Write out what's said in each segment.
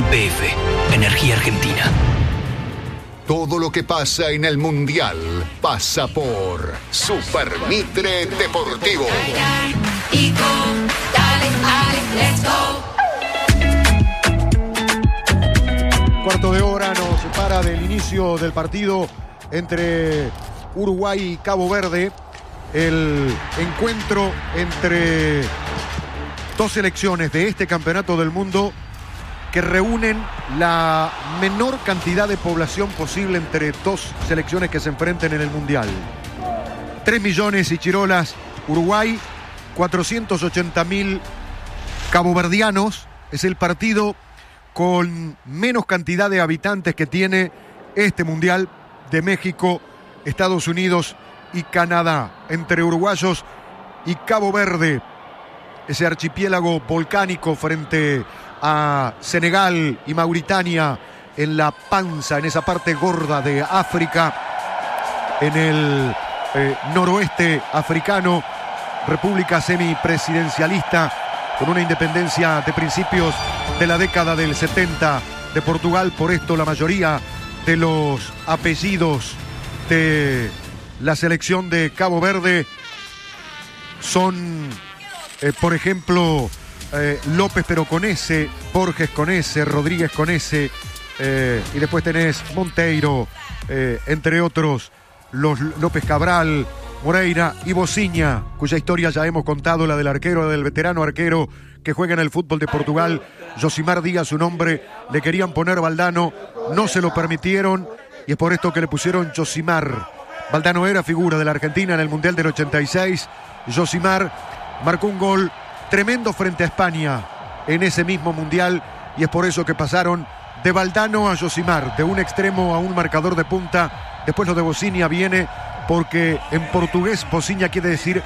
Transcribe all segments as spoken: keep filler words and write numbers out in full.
P F, Energía Argentina. Todo lo que pasa en el Mundial pasa por Super Mitre Deportivo. Cuarto de hora nos separa del inicio del partido entre Uruguay y Cabo Verde. El encuentro entre dos selecciones de este campeonato del mundo que reúnen la menor cantidad de población posible entre dos selecciones que se enfrenten en el Mundial. Tres millones y chirolas Uruguay, cuatrocientos ochenta mil caboverdianos. Es el partido con menos cantidad de habitantes que tiene este Mundial de México, Estados Unidos y Canadá. Entre uruguayos y Cabo Verde, ese archipiélago volcánico frente a Senegal y Mauritania en la panza, en esa parte gorda de África, en el eh, noroeste africano, república semipresidencialista con una independencia de principios de la década del setenta de Portugal. Por esto la mayoría de los apellidos de la selección de Cabo Verde son, eh, por ejemplo, Eh, López pero con S, Borges con S, Rodríguez con S, eh, y después tenés Monteiro, eh, entre otros, los López Cabral, Moreira y Bociña, cuya historia ya hemos contado, la del arquero, del veterano arquero que juega en el fútbol de Portugal, Josimar Díaz, su nombre, le querían poner Valdano, no se lo permitieron, y es por esto que le pusieron Josimar. Valdano era figura de la Argentina en el Mundial del ochenta y seis, Josimar marcó un gol tremendo frente a España en ese mismo Mundial, y es por eso que pasaron de Valdano a Josimar, de un extremo a un marcador de punta. Después lo de Bociña viene porque en portugués Bociña quiere decir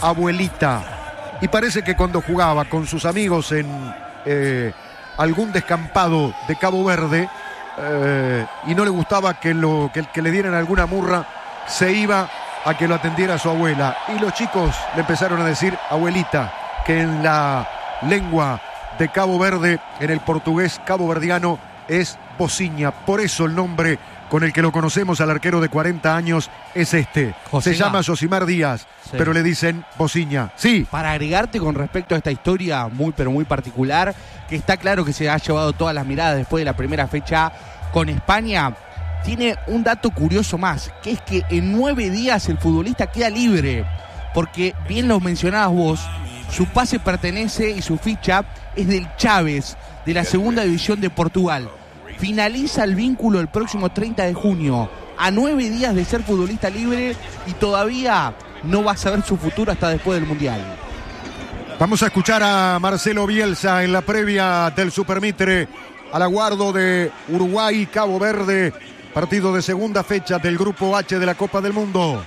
abuelita, y parece que cuando jugaba con sus amigos en eh, algún descampado de Cabo Verde eh, y no le gustaba que, lo, que, que le dieran alguna murra, se iba a que lo atendiera su abuela, y los chicos le empezaron a decir abuelita, que en la lengua de Cabo Verde, en el portugués caboverdiano, es Bociña. Por eso el nombre con el que lo conocemos al arquero de cuarenta años es este. Josimar. Se llama Josimar Díaz, sí, pero le dicen Bociña. Sí. Para agregarte con respecto a esta historia muy pero muy particular, que está claro que se ha llevado todas las miradas después de la primera fecha con España, tiene un dato curioso más, que es que en nueve días el futbolista queda libre, porque bien lo mencionabas vos, su pase pertenece y su ficha es del Chaves, de la segunda división de Portugal. Finaliza el vínculo el próximo treinta de junio, a nueve días de ser futbolista libre, y todavía no va a saber su futuro hasta después del Mundial. Vamos a escuchar a Marcelo Bielsa en la previa del Super Mitre al aguardo de Uruguay y Cabo Verde, partido de segunda fecha del Grupo H de la Copa del Mundo.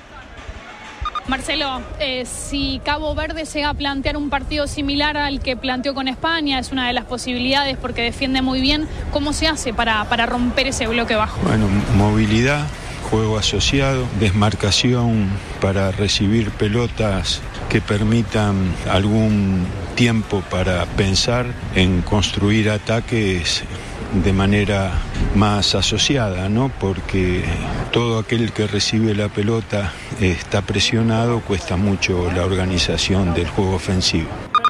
Marcelo, eh, si Cabo Verde llega a plantear un partido similar al que planteó con España, es una de las posibilidades porque defiende muy bien, ¿cómo se hace para, para romper ese bloque bajo? Bueno, movilidad, juego asociado, desmarcación para recibir pelotas que permitan algún tiempo para pensar en construir ataques de manera más asociada, ¿no? Porque todo aquel que recibe la pelota está presionado, cuesta mucho la organización del juego ofensivo.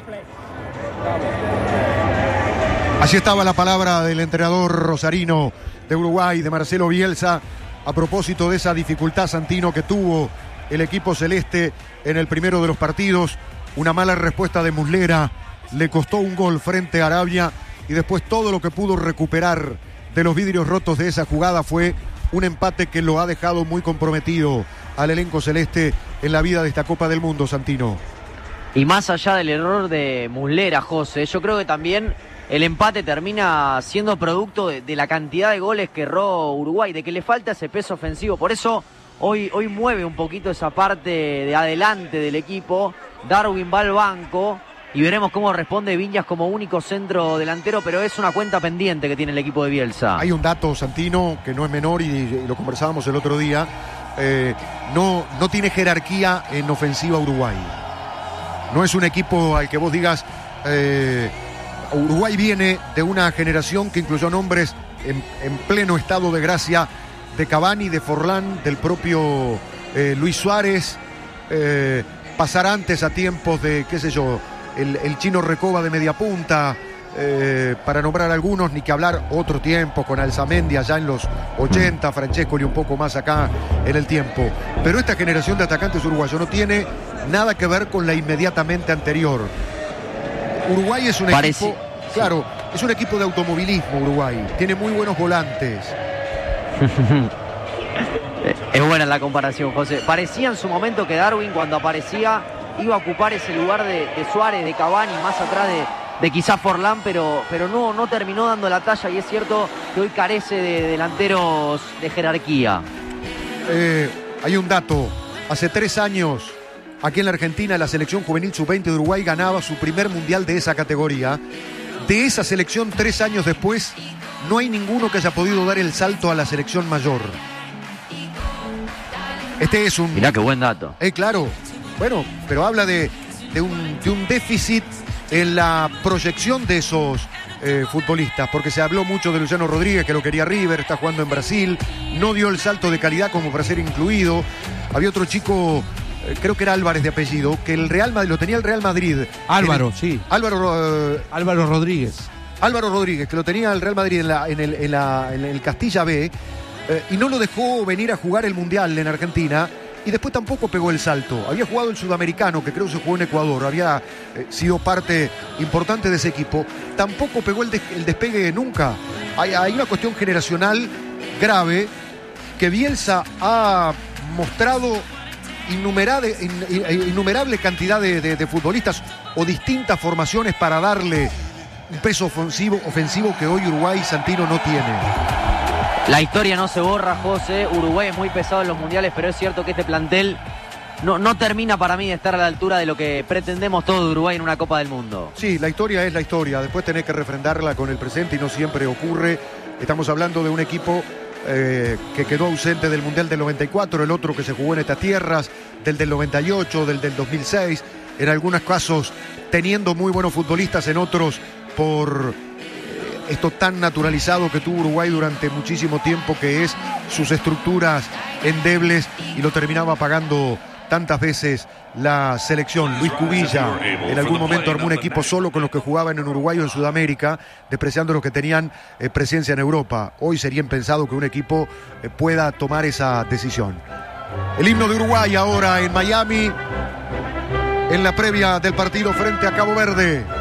Así estaba la palabra del entrenador rosarino de Uruguay, de Marcelo Bielsa, a propósito de esa dificultad, Santino, que tuvo el equipo celeste en el primero de los partidos. Una mala respuesta de Muslera le costó un gol frente a Arabia, y después todo lo que pudo recuperar de los vidrios rotos de esa jugada fue un empate que lo ha dejado muy comprometido al elenco celeste en la vida de esta Copa del Mundo, Santino. Y más allá del error de Muslera, José, yo creo que también el empate termina siendo producto de, de la cantidad de goles que erró Uruguay, de que le falta ese peso ofensivo. Por eso hoy, hoy mueve un poquito esa parte de adelante del equipo. Darwin va al banco y veremos cómo responde Viñas como único centro delantero, pero es una cuenta pendiente que tiene el equipo de Bielsa. Hay un dato, Santino, que no es menor, y, y lo conversábamos el otro día. Eh, no, no tiene jerarquía en ofensiva Uruguay. No es un equipo al que vos digas, eh, Uruguay viene de una generación que incluyó nombres en, en pleno estado de gracia, de Cavani, de Forlán, del propio eh, Luis Suárez, eh, pasar antes a tiempos de, qué sé yo, el, el Chino Recoba de media punta, eh, para nombrar algunos, ni que hablar otro tiempo con Alzamendi allá en los ochenta, Francescoli un poco más acá en el tiempo. Pero esta generación de atacantes uruguayos no tiene nada que ver con la inmediatamente anterior. Uruguay es un Parece, equipo, claro, es un equipo de automovilismo Uruguay, tiene muy buenos volantes. Es buena la comparación, José. Parecía en su momento que Darwin, cuando aparecía, iba a ocupar ese lugar de, de Suárez, de Cavani, más atrás de, de quizás Forlán, pero, pero no, no terminó dando la talla, y es cierto que hoy carece de delanteros de jerarquía. Eh, hay un dato, hace tres años, aquí en la Argentina, la selección juvenil sub veinte de Uruguay ganaba su primer mundial de esa categoría. De esa selección, tres años después, no hay ninguno que haya podido dar el salto a la selección mayor. Este es un... Mirá qué buen dato. Eh, claro. Bueno, pero habla de, de, un, de un déficit en la proyección de esos eh, futbolistas, porque se habló mucho de Luciano Rodríguez, que lo quería River, está jugando en Brasil, no dio el salto de calidad como para ser incluido. Había otro chico, eh, creo que era Álvarez de apellido, que el Real Madrid, lo tenía el Real Madrid. Álvaro, el, sí. Álvaro... Eh, Álvaro Rodríguez. Álvaro Rodríguez, que lo tenía el Real Madrid en, la, en, el, en, la, en el Castilla B, eh, y no lo dejó venir a jugar el Mundial en Argentina, y después tampoco pegó el salto. Había jugado el Sudamericano, que creo se jugó en Ecuador, había eh, sido parte importante de ese equipo. Tampoco pegó el, des, el despegue nunca. Hay, hay una cuestión generacional grave que Bielsa ha mostrado innumerable, in, innumerable cantidad de, de, de futbolistas o distintas formaciones para darle un peso ofensivo, ofensivo que hoy Uruguay Santino no tiene. La historia no se borra, José. Uruguay es muy pesado en los mundiales, pero es cierto que este plantel no, no termina para mí de estar a la altura de lo que pretendemos todo de Uruguay en una Copa del Mundo. Sí, la historia es la historia. Después tenés que refrendarla con el presente y no siempre ocurre. Estamos hablando de un equipo eh, que quedó ausente del Mundial del noventa y cuatro, el otro que se jugó en estas tierras, del del noventa y ocho, del del dos mil seis. En algunos casos teniendo muy buenos futbolistas, en otros por esto tan naturalizado que tuvo Uruguay durante muchísimo tiempo, que es sus estructuras endebles, y lo terminaba pagando tantas veces la selección. Luis Cubilla en algún momento armó un equipo solo con los que jugaban en Uruguay o en Sudamérica, despreciando los que tenían eh, presencia en Europa. Hoy sería impensado que un equipo eh, pueda tomar esa decisión. El himno de Uruguay ahora en Miami, en la previa del partido frente a Cabo Verde.